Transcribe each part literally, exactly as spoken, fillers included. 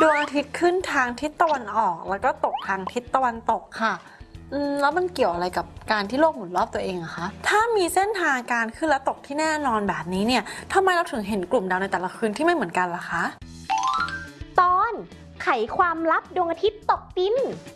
ดวงอาทิตย์ขึ้นทางทิศตะวันออกแล้วก็ตกทางทิศตะวันตกค่ะอืมแล้วมันเกี่ยวอะไรกับการที่โลกหมุนรอบตัวเองอะคะถ้ามีเส้นทางการขึ้นและตกที่แน่นอนแบบนี้เนี่ยทำไมเราถึงเห็นกลุ่มดาวในแต่ละคืนที่ไม่เหมือนกันล่ะคะตอนไขความลับดวงอาทิตย์ตกดิน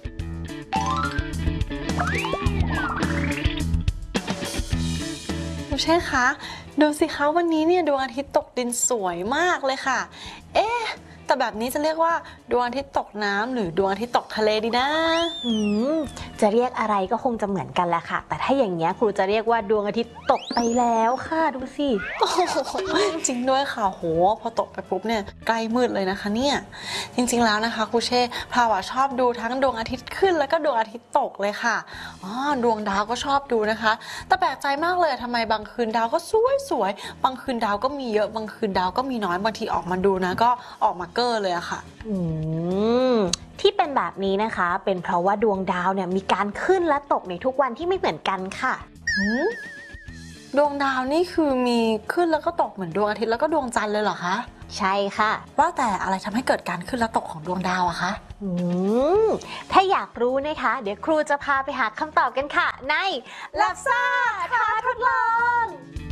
คุณเช่คะดูสิคะวันนี้เนี่ยดวงอาทิตย์ตกดินสวยมากเลยค่ะเอ๊ะแต่แบบนี้จะเรียกว่าดวงอาทิตย์ตกน้ำหรือดวงอาทิตย์ตกทะเลดีนะอืมจะเรียกอะไรก็คงจะเหมือนกันแหละค่ะแต่ถ้าอย่างเงี้ยครูจะเรียกว่าดวงอาทิตย์ตกไปแล้วค่ะดูสิโอ้โหจริงด้วยค่ะโหพอตกไปปุ๊บเนี่ยใกล้มืดเลยนะคะเนี่ยจริงๆแล้วนะคะครูเช่พราวชอบดูทั้งดวงอาทิตย์ขึ้นแล้วก็ดวงอาทิตย์ตกเลยค่ะอ๋อดวงดาวก็ชอบดูนะคะแต่แปลกใจมากเลยทำไมบางคืนดาวก็สวยสวยบางคืนดาวก็มีเยอะบางคืนดาวก็มีน้อยบางทีออกมาดูนะก็ออกมาเก้อเลยอะค่ะอืมที่เป็นแบบนี้นะคะเป็นเพราะว่าดวงดาวเนี่ยมีการขึ้นและตกในทุกวันที่ไม่เหมือนกันค่ะดวงดาวนี่คือมีขึ้นแล้วก็ตกเหมือนดวงอาทิตย์แล้วก็ดวงจันทร์เลยเหรอคะใช่ค่ะว่าแต่อะไรทำให้เกิดการขึ้นและตกของดวงดาวอะคะอืมถ้าอยากรู้นะคะเดี๋ยวครูจะพาไปหาคำตอบกันค่ะในลับซ่าท้าทดลอง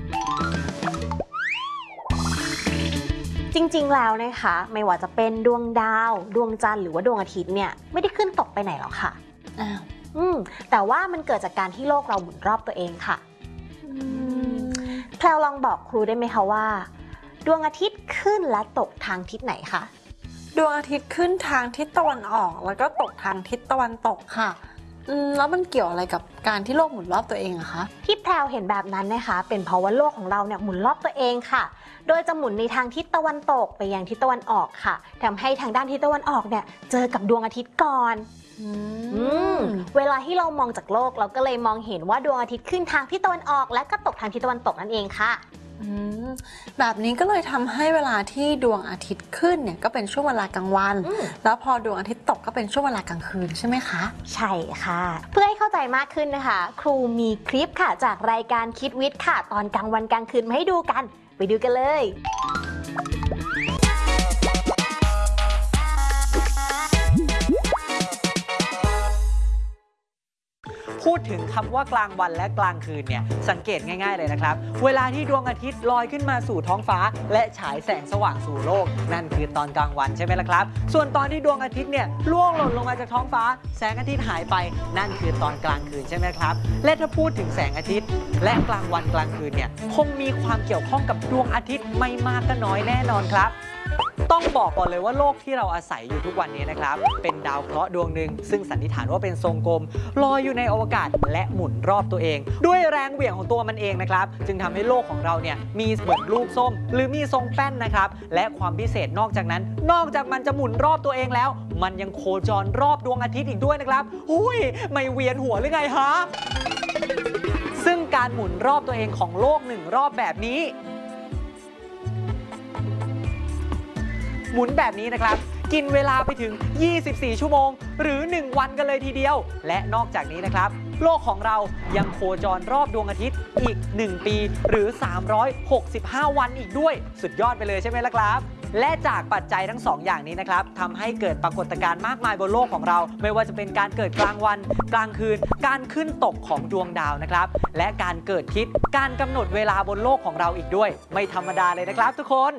จริงๆแล้วนะคะไม่ว่าจะเป็นดวงดาวดวงจันทร์หรือว่าดวงอาทิตย์เนี่ยไม่ได้ขึ้นตกไปไหนหรอกค่ะอ้าวอืมแต่ว่ามันเกิดจากการที่โลกเราหมุนรอบตัวเองค่ะแพรวลองบอกครูได้ไหมคะว่าดวงอาทิตย์ขึ้นและตกทางทิศไหนคะดวงอาทิตย์ขึ้นทางทิศตะวันออกแล้วก็ตกทางทิศตะวันตกค่ะอืมแล้วมันเกี่ยวอะไรกับการที่โลกหมุนรอบตัวเองอะคะที่แพรวเห็นแบบนั้นนะคะเป็นเพราะว่าโลกของเราเนี่ยหมุนรอบตัวเองค่ะโดยจะหมุนในทางทิศตะวันตกไปยังทิศตะวันออกค่ะทำให้ทางด้านทิศตะวันออกเนี่ยเจอกับดวงอาทิตย์ก่อนอืมเวลาที่เรามองจากโลกเราก็เลยมองเห็นว่าดวงอาทิตย์ขึ้นทางทิศตะวันออกและก็ตกทางทิศตะวันตกนั่นเองค่ะแบบนี้ก็เลยทำให้เวลาที่ดวงอาทิตย์ขึ้นเนี่ยก็เป็นช่วงเวลากลางวันแล้วพอดวงอาทิตย์ตกก็เป็นช่วงเวลากลางคืนใช่ไหมคะใช่ค่ะเพื่อให้เข้าใจมากขึ้นนะคะครูมีคลิปค่ะจากรายการคิดวิทย์ค่ะตอนกลางวันกลางคืนมาให้ดูกันไปดูกันเลยพูดถึงคำว่ากลางวันและกลางคืนเนี่ยสังเกตง่ายๆเลยนะครับเวลาที่ดวงอาทิตย์ลอยขึ้นมาสู่ท้องฟ้าและฉายแสงสว่างสู่โลกนั่นคือตอนกลางวันใช่ไหมล่ะครับส่วนตอนที่ดวงอาทิตย์เนี่ยล่วงหล่นลงมาจากท้องฟ้าแสงอาทิตย์หายไปนั่นคือตอนกลางคืนใช่ไหมครับและถ้าพูดถึงแสงอาทิตย์และกลางวันกลางคืนเนี่ยคงมีความเกี่ยวข้องกับดวงอาทิตย์ไม่มากก็น้อยแน่นอนครับต้องบอกก่อนเลยว่าโลกที่เราอาศัยอยู่ทุกวันนี้นะครับเป็นดาวเคราะห์ดวงหนึ่งซึ่งสันนิษฐานว่าเป็นทรงกลมลอยอยู่ในอวกาศและหมุนรอบตัวเองด้วยแรงเหวี่ยงของตัวมันเองนะครับจึงทำให้โลกของเราเนี่ยมีเหมือนลูกส้มหรือมีทรงแป้นนะครับและความพิเศษนอกจากนั้นนอกจากมันจะหมุนรอบตัวเองแล้วมันยังโคจรรอบดวงอาทิตย์อีกด้วยนะครับอุ้ยไม่เวียนหัวหรือไงฮะซึ่งการหมุนรอบตัวเองของโลกหนึ่งรอบแบบนี้หมุนแบบนี้นะครับกินเวลาไปถึงยี่สิบสี่ชั่วโมงหรือหนึ่งวันกันเลยทีเดียวและนอกจากนี้นะครับโลกของเรายังโคจรรอบดวงอาทิตย์อีกหนึ่งปีหรือสามร้อยหกสิบห้าวันอีกด้วยสุดยอดไปเลยใช่ไหมล่ะครับและจากปัจจัยทั้งสองอย่างนี้นะครับทำให้เกิดปรากฏการณ์มากมายบนโลกของเราไม่ว่าจะเป็นการเกิดกลางวันกลางคืนการขึ้นตกของดวงดาวนะครับและการเกิดทิศการกำหนดเวลาบนโลกของเราอีกด้วยไม่ธรรมดาเลยนะครับทุกคน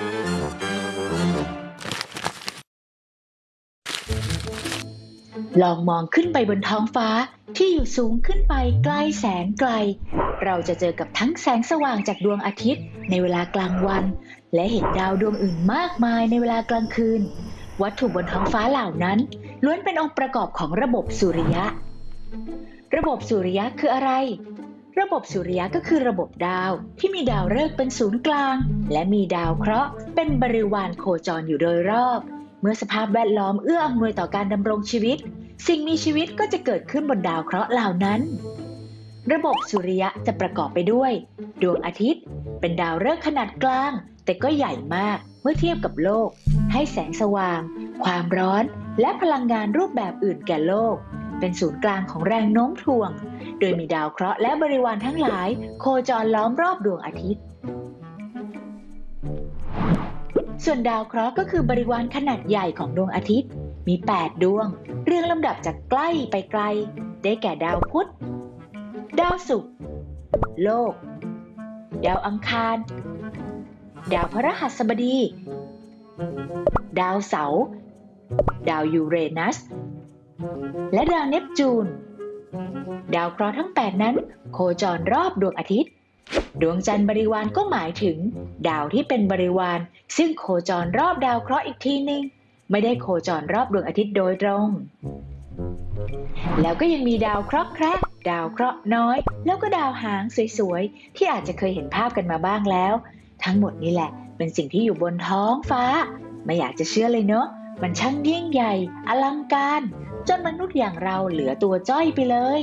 ลองมองขึ้นไปบนท้องฟ้าที่อยู่สูงขึ้นไปไกลแสนไกลเราจะเจอกับทั้งแสงสว่างจากดวงอาทิตย์ในเวลากลางวันและเห็นดาวดวงอื่นมากมายในเวลากลางคืนวัตถุบนท้องฟ้าเหล่านั้นล้วนเป็นองค์ประกอบของระบบสุริยะระบบสุริยะคืออะไรระบบสุริยะก็คือระบบดาวที่มีดาวฤกษ์เป็นศูนย์กลางและมีดาวเคราะห์เป็นบริวารโคจรอยู่โดยรอบเมื่อสภาพแวดล้อมเอื้ออำนวยต่อการดำรงชีวิตสิ่งมีชีวิตก็จะเกิดขึ้นบนดาวเคราะห์เหล่านั้นระบบสุริยะจะประกอบไปด้วยดวงอาทิตย์เป็นดาวฤกษ์ขนาดกลางแต่ก็ใหญ่มากเมื่อเทียบกับโลกให้แสงสว่างความร้อนและพลังงานรูปแบบอื่นแก่โลกเป็นศูนย์กลางของแรงโน้มถ่วงโดยมีดาวเคราะห์และบริวารทั้งหลายโคจรล้อมรอบดวงอาทิตย์ส่วนดาวเคราะห์ก็คือบริวารขนาดใหญ่ของดวงอาทิตย์มีแปดดวงเรียงลำดับจากใกล้ไปไกลได้แก่ดาวพุธดาวศุกร์โลกดาวอังคารดาวพฤหัสบดีดาวเสาร์ดาวยูเรนัสและดาวเนปจูนดาวเคราะห์ทั้งแปดนั้นโคจรรอบดวงอาทิตย์ดวงจันทร์บริวารก็หมายถึงดาวที่เป็นบริวารซึ่งโคจรรอบดาวเคราะห์อีกทีนึงไม่ได้โคจรรอบดวงอาทิตย์โดยตรงแล้วก็ยังมีดาวเคราะห์แคระดาวเคราะห์น้อยแล้วก็ดาวหางสวยๆที่อาจจะเคยเห็นภาพกันมาบ้างแล้วทั้งหมดนี่แหละเป็นสิ่งที่อยู่บนท้องฟ้าไม่อยากจะเชื่อเลยเนอะมันช่างยิ่งใหญ่อลังการจนมนุษย์อย่างเราเหลือตัวจ้อยไปเลย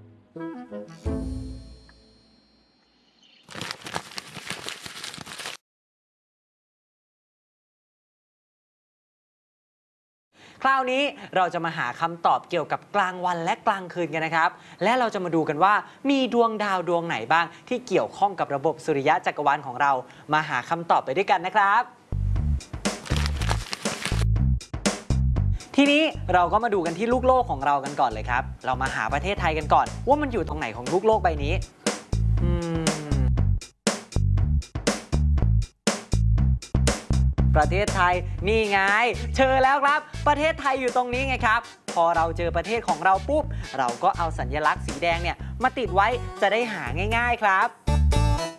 คราวนี้เราจะมาหาคำตอบเกี่ยวกับกลางวันและกลางคืนกันนะครับและเราจะมาดูกันว่ามีดวงดาวดวงไหนบ้างที่เกี่ยวข้องกับระบบสุริยะจักรวาลของเรามาหาคำตอบไปด้วยกันนะครับทีนี้เราก็มาดูกันที่ลูกโลกของเรากันก่อนเลยครับเรามาหาประเทศไทยกันก่อนว่ามันอยู่ตรงไหนของลูกโลกใบนี้อืมประเทศไทยนี่ไงเจอแล้วครับประเทศไทยอยู่ตรงนี้ไงครับพอเราเจอประเทศของเราปุ๊บเราก็เอาสัญลักษณ์สีแดงเนี่ยมาติดไว้จะได้หาง่ายๆครับ